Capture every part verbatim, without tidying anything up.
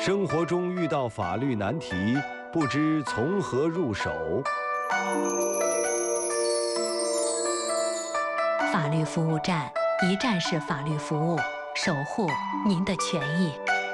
生活中遇到法律难题，不知从何入手。 法律服务站，一站式法律服务，守护您的权益。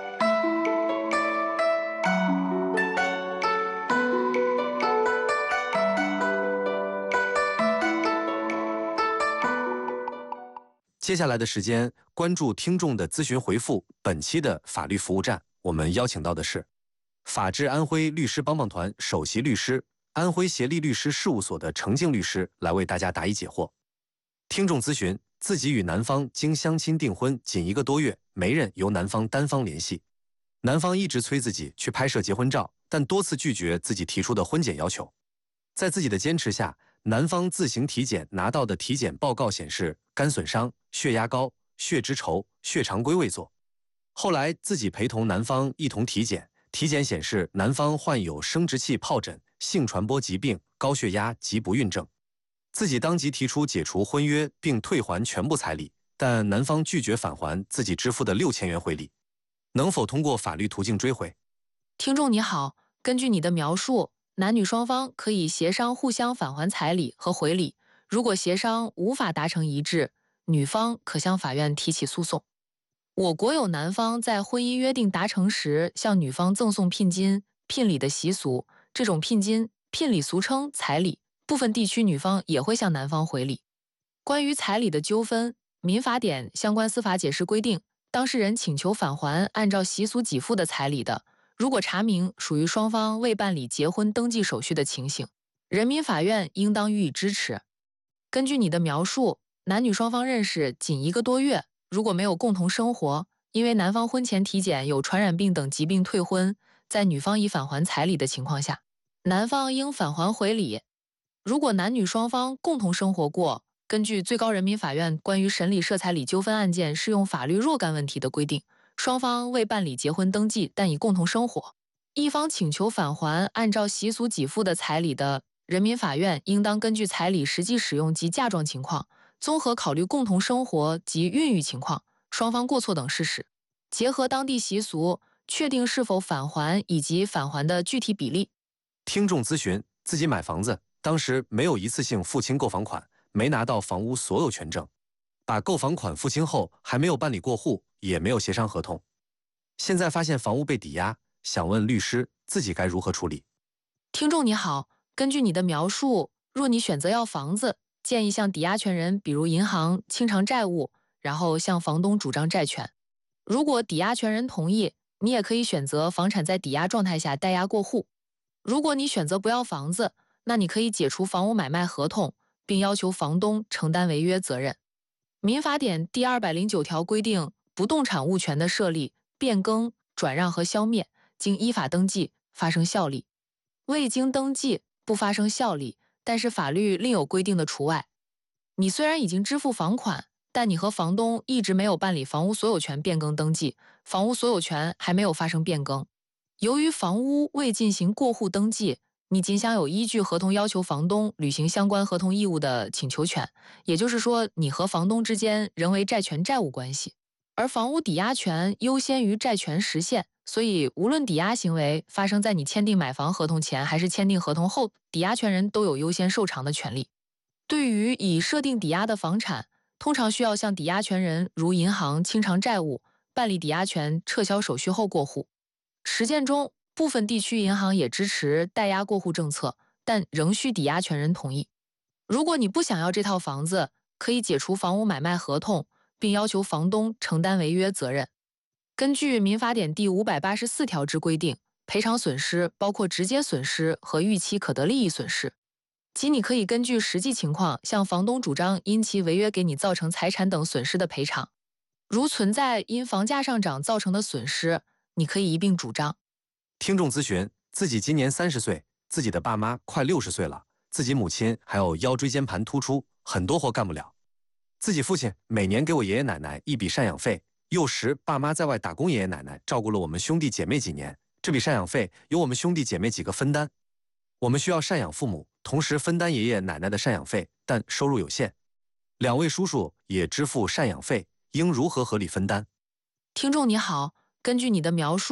接下来的时间，关注听众的咨询回复。本期的法律服务站，我们邀请到的是法治安徽律师帮帮团首席律师、安徽协力律师事务所的程静律师，来为大家答疑解惑。听众咨询：自己与男方经相亲订婚仅一个多月，媒人由男方单方联系，男方一直催自己去拍摄结婚照，但多次拒绝自己提出的婚检要求。在自己的坚持下，男方自行体检拿到的体检报告显示肝损伤、血压高、血脂稠、血常规未做。后来自己陪同男方一同体检，体检显示男方患有生殖器疱疹、性传播疾病、高血压及不孕症。自己当即提出解除婚约并退还全部彩礼，但男方拒绝返还自己支付的六千元回礼，能否通过法律途径追回？ 听众你好，根据你的描述，男女双方可以协商互相返还彩礼和回礼，如果协商无法达成一致，女方可向法院提起诉讼。我国有男方在婚姻约定达成时向女方赠送聘金、聘礼的习俗，这种聘金、聘礼俗称彩礼，部分地区女方也会向男方回礼。关于彩礼的纠纷，民法典相关司法解释规定，当事人请求返还按照习俗给付的彩礼的，如果查明属于双方未办理结婚登记手续的情形，人民法院应当予以支持。根据你的描述，男女双方认识仅一个多月，如果没有共同生活，因为男方婚前体检有传染病等疾病退婚，在女方已返还彩礼的情况下，男方应返还回礼。如果男女双方共同生活过，根据最高人民法院关于审理涉彩礼纠纷案件适用法律若干问题的规定，双方未办理结婚登记但已共同生活，一方请求返还按照习俗给付的彩礼的，人民法院应当根据彩礼实际使用及嫁妆情况，综合考虑共同生活及孕育情况、双方过错等事实，结合当地习俗，确定是否返还以及返还的具体比例。 听众咨询：自己买房子，当时没有一次性付清购房款，没拿到房屋所有权证，把购房款付清后还没有办理过户，也没有协商合同。现在发现房屋被抵押，想问律师自己该如何处理？ 听众你好，根据你的描述，若你选择要房子，建议向抵押权人比如银行清偿债务，然后向房东主张债权。如果抵押权人同意，你也可以选择房产在抵押状态下代押过户。如果你选择不要房子，那你可以解除房屋买卖合同，并要求房东承担违约责任。民法典第二百零九条规定，不动产物权的设立、变更、转让和消灭，经依法登记发生效力；未经登记不发生效力，但是法律另有规定的除外。你虽然已经支付房款，但你和房东一直没有办理房屋所有权变更登记，房屋所有权还没有发生变更。由于房屋未进行过户登记，你仅享有依据合同要求房东履行相关合同义务的请求权，也就是说，你和房东之间仍为债权债务关系，而房屋抵押权优先于债权实现，所以无论抵押行为发生在你签订买房合同前还是签订合同后，抵押权人都有优先受偿的权利。对于已设定抵押的房产，通常需要向抵押权人如银行清偿债务，办理抵押权撤销手续后过户。实践中，部分地区银行也支持代押过户政策，但仍需抵押权人同意。如果你不想要这套房子，可以解除房屋买卖合同，并要求房东承担违约责任。根据民法典第五百八十四条之规定，赔偿损失包括直接损失和预期可得利益损失，即你可以根据实际情况向房东主张因其违约给你造成财产等损失的赔偿。如存在因房价上涨造成的损失，你可以一并主张。 听众咨询：自己今年三十岁，自己的爸妈快六十岁了，自己母亲还有腰椎间盘突出，很多活干不了。自己父亲每年给我爷爷奶奶一笔赡养费，幼时爸妈在外打工，爷爷奶奶照顾了我们兄弟姐妹几年，这笔赡养费由我们兄弟姐妹几个分担。我们需要赡养父母，同时分担爷爷奶奶的赡养费，但收入有限。两位叔叔也支付赡养费，应如何合理分担？ 听众你好，根据你的描述，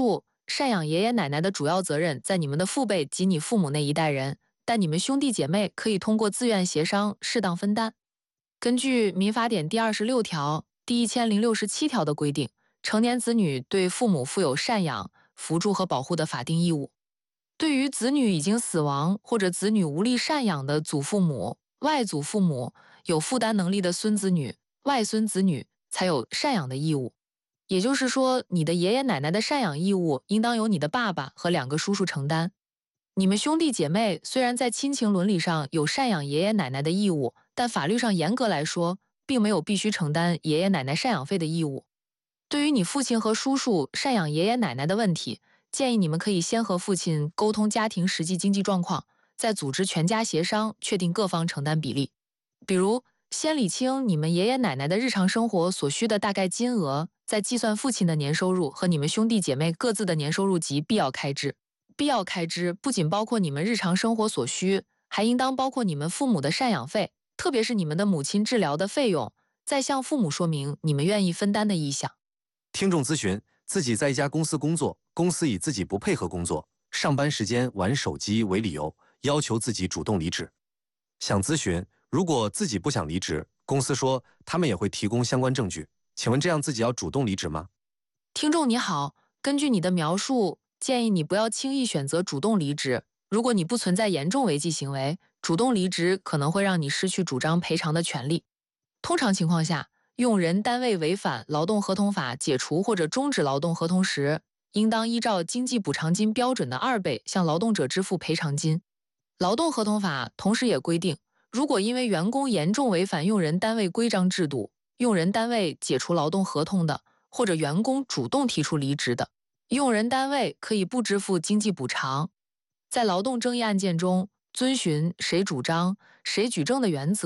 赡养爷爷奶奶的主要责任在你们的父辈及你父母那一代人，但你们兄弟姐妹可以通过自愿协商适当分担。根据民法典第二十六条、第一千零六十七条的规定，成年子女对父母负有赡养、扶助和保护的法定义务。对于子女已经死亡或者子女无力赡养的祖父母、外祖父母，有负担能力的孙子女、外孙子女才有赡养的义务。也就是说，你的爷爷奶奶的赡养义务应当由你的爸爸和两个叔叔承担。你们兄弟姐妹虽然在亲情伦理上有赡养爷爷奶奶的义务，但法律上严格来说，并没有必须承担爷爷奶奶赡养费的义务。对于你父亲和叔叔赡养爷爷奶奶的问题，建议你们可以先和父亲沟通家庭实际经济状况，再组织全家协商，确定各方承担比例。比如，先理清你们爷爷奶奶的日常生活所需的大概金额，再计算父亲的年收入和你们兄弟姐妹各自的年收入及必要开支。必要开支不仅包括你们日常生活所需，还应当包括你们父母的赡养费，特别是你们的母亲治疗的费用，再向父母说明你们愿意分担的意向。 听众咨询：自己在一家公司工作，公司以自己不配合工作、上班时间玩手机为理由，要求自己主动离职。想咨询，如果自己不想离职，公司说他们也会提供相关证据，请问这样自己要主动离职吗？ 听众你好，根据你的描述，建议你不要轻易选择主动离职。如果你不存在严重违纪行为，主动离职可能会让你失去主张赔偿的权利。通常情况下，用人单位违反劳动合同法解除或者终止劳动合同时，应当依照经济补偿金标准的二倍向劳动者支付赔偿金。劳动合同法同时也规定，如果因为员工严重违反用人单位规章制度，用人单位解除劳动合同的，或者员工主动提出离职的，用人单位可以不支付经济补偿。在劳动争议案件中，遵循谁主张、谁举证的原则，